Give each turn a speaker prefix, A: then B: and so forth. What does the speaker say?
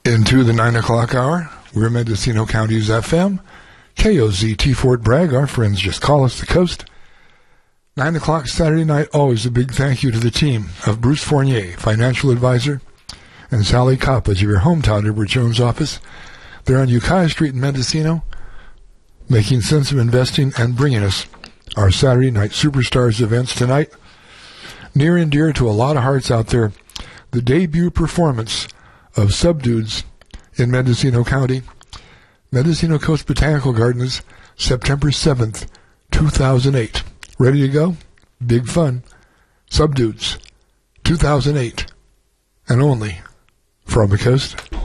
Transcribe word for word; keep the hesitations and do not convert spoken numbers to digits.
A: Into the nine o'clock hour, we're Mendocino County's F M, K O Z T Fort Bragg. Our friends just call us the coast. nine o'clock Saturday night, always a big thank you to the team of Bruce Fournier, financial advisor, and Sally Coppage of your hometown Edward Jones office. They're on Ukiah Street in Mendocino, making sense of investing and bringing us our Saturday Night Superstars events tonight. Near and dear to a lot of hearts out there, the debut performance of Subdudes in Mendocino County, Mendocino Coast Botanical Gardens, September seventh, two thousand eight. Ready to go? Big fun. Subdudes, two thousand eight, and only from the coast.